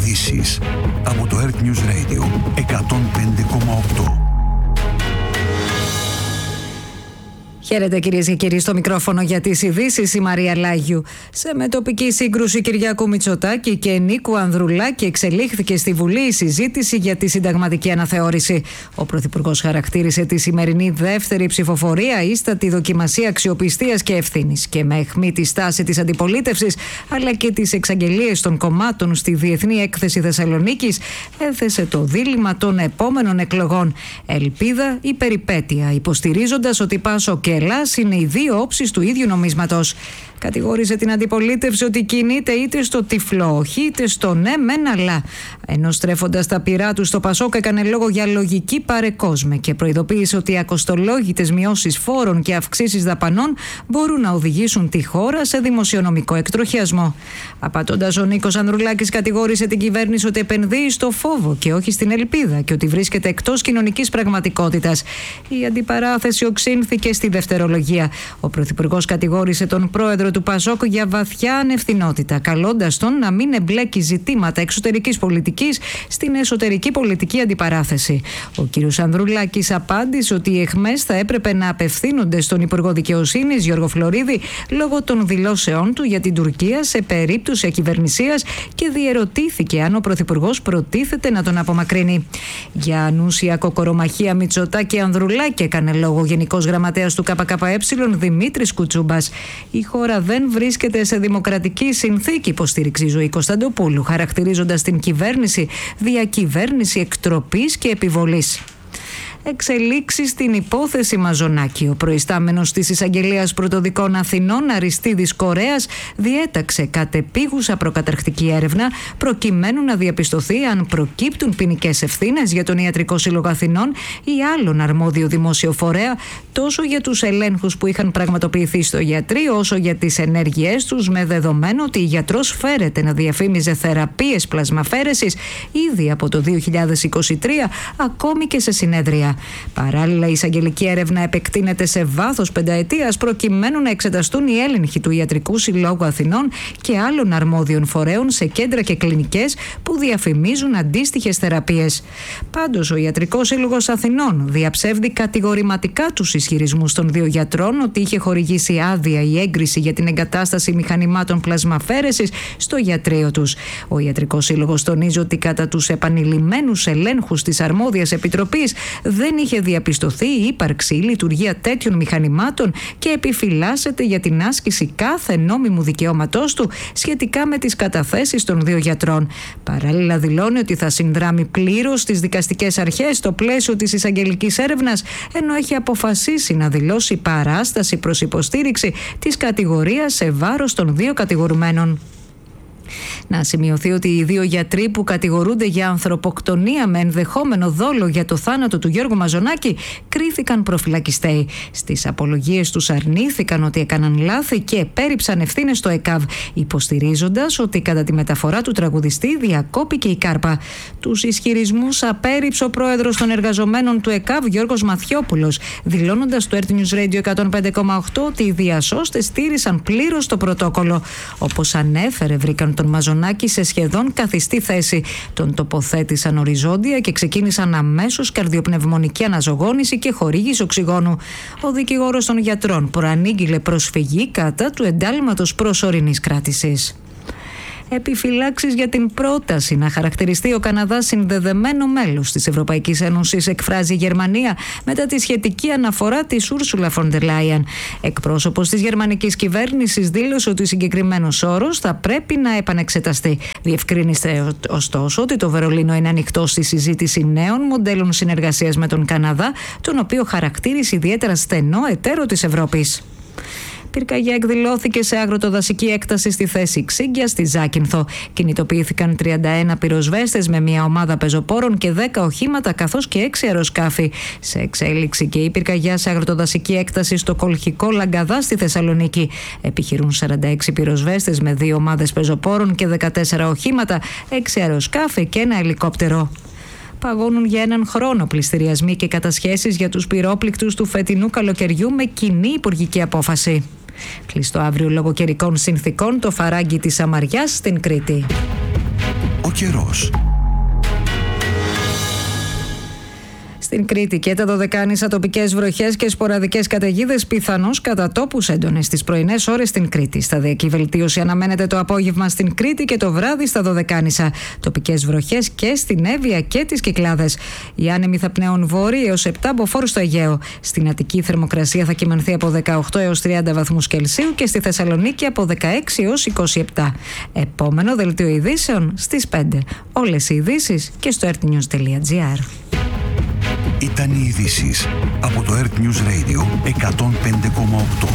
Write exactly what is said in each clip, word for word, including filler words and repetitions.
Ειδήσεις από το Earth News Radio εκατόν πέντε κόμμα οκτώ. Χαίρετε κυρίες και κύριοι, στο μικρόφωνο για τις ειδήσεις η Μαρία Λάγιου. Σε μετοπική σύγκρουση Κυριάκου Μητσοτάκη και Νίκου Ανδρουλάκη εξελίχθηκε στη Βουλή η συζήτηση για τη συνταγματική αναθεώρηση. Ο Πρωθυπουργός χαρακτήρισε τη σημερινή δεύτερη ψηφοφορία ίστατη δοκιμασία αξιοπιστίας και ευθύνης και με αιχμή τη στάση της αντιπολίτευσης αλλά και τις εξαγγελίες των κομμάτων στη Διεθνή Έκθεση Θεσσαλονίκης έθεσε το δίλημμα των επόμενων εκλογών. Ελπίδα ή περιπέτεια, υποστηρίζοντας ότι Πάσο και Ελλάς είναι οι δύο όψεις του ίδιου νομίσματος. Κατηγόρησε την αντιπολίτευση ότι κινείται είτε στο τυφλό όχι είτε στο ναι μεν αλλά. Ενώ στρέφοντας τα πυρά του στο Πασόκ έκανε λόγο για λογική παρεκόσμε και προειδοποίησε ότι οι ακοστολόγητες μειώσεις φόρων και αυξήσεις δαπανών μπορούν να οδηγήσουν τη χώρα σε δημοσιονομικό εκτροχιασμό. Απαντώντας, ο Νίκος Ανδρουλάκης κατηγόρησε την κυβέρνηση ότι επενδύει στο φόβο και όχι στην ελπίδα και ότι βρίσκεται εκτός κοινωνικής πραγματικότητας. Η αντιπαράθεση οξύνθηκε στη δευτερολογία. Ο Πρωθυπουργός κατηγόρησε τον πρόεδρο του Πασόκ για βαθιά ανευθυνότητα, καλώντας τον να μην εμπλέκει ζητήματα εξωτερικής πολιτικής στην εσωτερική πολιτική αντιπαράθεση. Ο κ. Ανδρουλάκης απάντησε ότι οι αιχμές θα έπρεπε να απευθύνονται στον Υπουργό Δικαιοσύνης Γιώργο Φλωρίδη λόγω των δηλώσεών του για την Τουρκία σε περίπτωση ακυβερνησίας και διερωτήθηκε αν ο Πρωθυπουργός προτίθεται να τον απομακρύνει. Για ανούσια κοκορομαχία Μητσοτάκη Ανδρουλάκη έκανε λόγο ο Γενικός Γραμματέας του ΚΚΕ Δημήτρης Κουτσούμπας. Η χώρα δεν βρίσκεται σε δημοκρατική συνθήκη, υποστήριξε η Ζωή Κωνσταντοπούλου, χαρακτηρίζοντας την κυβέρνηση διακυβέρνηση εκτροπής και επιβολής. Εξελίξεις στην υπόθεση Μαζονάκη. Ο προϊστάμενος της Εισαγγελίας Πρωτοδικών Αθηνών, Αριστίδης Κορέας, διέταξε κατεπίγουσα προκαταρκτική έρευνα προκειμένου να διαπιστωθεί αν προκύπτουν ποινικές ευθύνες για τον Ιατρικό Σύλλογο Αθηνών ή άλλον αρμόδιο δημόσιο φορέα, τόσο για τους ελέγχους που είχαν πραγματοποιηθεί στο γιατρείο, όσο για τις ενέργειές τους, με δεδομένο ότι η γιατρός φέρεται να διαφήμιζε θεραπείες πλασμαφέρεσης ήδη από το δύο χιλιάδες είκοσι τρία, ακόμη και σε συνέδρια. Παράλληλα, η εισαγγελική έρευνα επεκτείνεται σε βάθος πενταετίας προκειμένου να εξεταστούν οι έλεγχοι του Ιατρικού Συλλόγου Αθηνών και άλλων αρμόδιων φορέων σε κέντρα και κλινικές που διαφημίζουν αντίστοιχες θεραπείες. Πάντως, ο Ιατρικός Σύλλογος Αθηνών διαψεύδει κατηγορηματικά τους ισχυρισμούς των δύο γιατρών ότι είχε χορηγήσει άδεια ή έγκριση για την εγκατάσταση μηχανημάτων πλασμαφέρεσης στο γιατρείο τους. Ο Ιατρικός Σύλλογος τονίζει ότι κατά τους επανειλημμένους ελέγχους της αρμόδιας επιτροπής δεν είχε διαπιστωθεί η ύπαρξη ή λειτουργία τέτοιων μηχανημάτων και επιφυλάσσεται για την άσκηση κάθε νόμιμου δικαιώματός του σχετικά με τις καταθέσεις των δύο γιατρών. Παράλληλα, δηλώνει ότι θα συνδράμει πλήρως στις δικαστικές αρχές στο πλαίσιο της εισαγγελικής έρευνας, ενώ έχει αποφασίσει να δηλώσει παράσταση προς υποστήριξη της κατηγορίας σε βάρος των δύο κατηγορουμένων. Να σημειωθεί ότι οι δύο γιατροί που κατηγορούνται για ανθρωποκτονία με ενδεχόμενο δόλο για το θάνατο του Γιώργου Μαζονάκη κρίθηκαν προφυλακιστέοι. Στις απολογίες τους αρνήθηκαν ότι έκαναν λάθη και επέρριψαν ευθύνες στο ΕΚΑΒ, υποστηρίζοντας ότι κατά τη μεταφορά του τραγουδιστή διακόπηκε η κάρπα. Τους ισχυρισμούς απέρριψε ο πρόεδρος των εργαζομένων του ΕΚΑΒ, Γιώργος Μαθιόπουλος, δηλώνοντας στο Earth News Radio εκατόν πέντε κόμμα οκτώ ότι οι διασώστες στήρισαν πλήρως το πρωτόκολλο. Όπως ανέφερε, βρήκαν τον Μαζονάκη σε σχεδόν καθιστή θέση. Τον τοποθέτησαν οριζόντια και ξεκίνησαν αμέσως καρδιοπνευμονική αναζωγόνηση και χορήγηση οξυγόνου. Ο δικηγόρος των γιατρών προανήγγειλε προσφυγή κατά του εντάλματος προσωρινής κράτησης. Επιφυλάξεις για την πρόταση να χαρακτηριστεί ο Καναδάς συνδεδεμένο μέλος της Ευρωπαϊκής Ένωσης εκφράζει η Γερμανία μετά τη σχετική αναφορά της Ursula von der Leyen. Εκπρόσωπος της γερμανικής κυβέρνησης δήλωσε ότι ο συγκεκριμένος όρος θα πρέπει να επανεξεταστεί. Διευκρίνησε ωστόσο ότι το Βερολίνο είναι ανοιχτό στη συζήτηση νέων μοντέλων συνεργασίας με τον Καναδά, τον οποίο χαρακτήρισε ιδιαίτερα στενό εταίρο της Ευρώπης. Πυρκαγιά εκδηλώθηκε σε αγροτοδασική έκταση στη θέση Ξύγκια στη Ζάκυνθο. Κινητοποιήθηκαν τριάντα ένα πυροσβέστες με μια ομάδα πεζοπόρων και δέκα οχήματα καθώς και έξι αεροσκάφη. Σε εξέλιξη και η πυρκαγιά σε αγροτοδασική έκταση στο Κολχικό Λαγκαδά στη Θεσσαλονίκη. Επιχειρούν σαράντα έξι πυροσβέστες με δύο ομάδες πεζοπόρων και δεκατέσσερα οχήματα, έξι αεροσκάφη και ένα ελικόπτερο. Παγώνουν για έναν χρόνο πληστηριασμοί και κατασχέσεις για τους πυρόπληκτους του φετινού καλοκαιριού με κοινή υπουργική απόφαση. Κλειστό αύριο λόγω καιρικών συνθηκών το φαράγγι της Σαμαριάς στην Κρήτη. καιρός. Στην Κρήτη και τα Δωδεκάνησα τοπικές βροχές και σποραδικές καταιγίδες, πιθανώς κατά τόπους έντονες τις πρωινές ώρες στην Κρήτη. Σταδιακή βελτίωση αναμένεται το απόγευμα στην Κρήτη και το βράδυ στα Δωδεκάνησα. Τοπικές βροχές και στην Εύβοια και τις Κυκλάδες. Οι άνεμοι θα πνέουν βόρειοι έως επτά μποφόρ στο Αιγαίο. Στην Αττική η θερμοκρασία θα κυμανθεί από δεκαοκτώ έως τριάντα βαθμούς Κελσίου και στη Θεσσαλονίκη από δεκαέξι έως είκοσι επτά. Επόμενο δελτίο ειδήσεων στις πέντε. Όλες οι ειδήσεις και στο ερτnews τελεία gr. Ήταν οι ειδήσεις από το Earth News Radio εκατόν πέντε κόμμα οκτώ.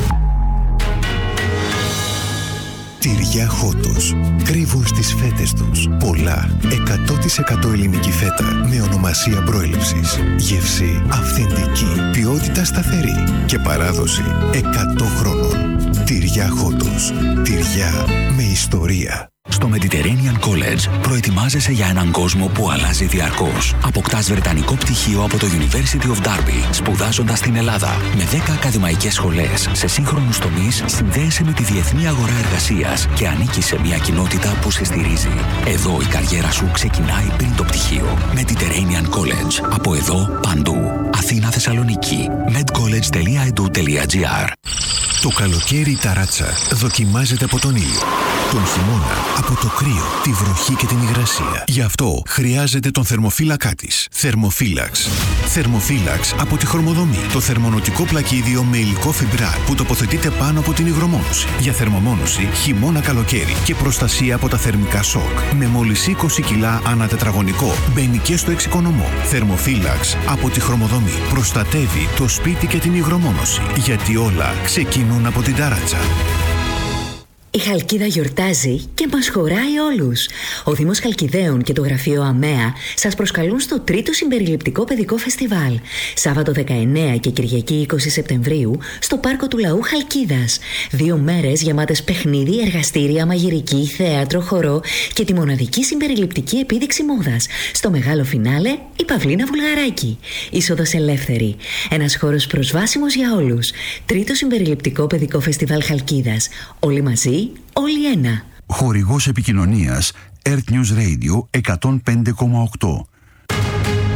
Τυριά Χότος. Κρύβουν στις φέτες τους πολλά εκατό τοις εκατό ελληνική φέτα με ονομασία προέλευσης. Γεύση αυθεντική, ποιότητα σταθερή και παράδοση εκατό χρόνων. Τυριά Χότος. Τυριά με ιστορία. Στο Mediterranean College προετοιμάζεσαι για έναν κόσμο που αλλάζει διαρκώς. Αποκτάς βρετανικό πτυχίο από το University of Derby, σπουδάζοντας στην Ελλάδα. Με δέκα ακαδημαϊκές σχολές σε σύγχρονους τομείς, συνδέεσαι με τη διεθνή αγορά εργασίας και ανήκεις σε μια κοινότητα που σε στηρίζει. Εδώ η καριέρα σου ξεκινάει πριν το πτυχίο. Mediterranean College. Από εδώ παντού. Αθήνα, Θεσσαλονίκη. medcollege τελεία e d u τελεία g r. Το καλοκαίρι η ταράτσα δοκιμάζεται από τον ήλιο. Τον χειμώνα από το κρύο, τη βροχή και την υγρασία. Γι' αυτό χρειάζεται τον θερμοφύλακά της. Θερμοφύλαξ. Θερμοφύλαξ από τη Χρωμοδομή. Το θερμονοτικό πλακίδιο με υλικό φιμπράρ που τοποθετείται πάνω από την υγρομόνωση. Για θερμομόνωση χειμώνα-καλοκαίρι και προστασία από τα θερμικά σοκ. Με μόλις είκοσι κιλά ανά τετραγωνικό. Μπαίνει και στο εξοικονομό. Θερμοφύλαξ από τη Χρωμοδομή. Προστατεύει το σπίτι και την υγρομόνωση. Γιατί όλα ξεκινούν από την ταράτσα. Η Χαλκίδα γιορτάζει και μας χωράει όλους. Ο Δήμος Χαλκιδαίων και το Γραφείο ΑΜΕΑ σας προσκαλούν στο τρίτο συμπεριληπτικό παιδικό φεστιβάλ. Σάββατο δεκαεννέα και Κυριακή είκοσι Σεπτεμβρίου στο Πάρκο του Λαού Χαλκίδας. Δύο μέρες γεμάτες παιχνίδι, εργαστήρια, μαγειρική, θέατρο, χορό και τη μοναδική συμπεριληπτική επίδειξη μόδας. Στο μεγάλο φινάλε η Παυλίνα Βουλγαράκη. Είσοδος ελεύθερη. Ένας χώρος προσβάσιμος για όλους. Τρίτο συμπεριληπτικό παιδικό φεστιβάλ Χαλκίδας. Όλοι μαζί. Όλοι ένα. Χορηγός επικοινωνίας Earth News Radio εκατόν πέντε κόμμα οκτώ.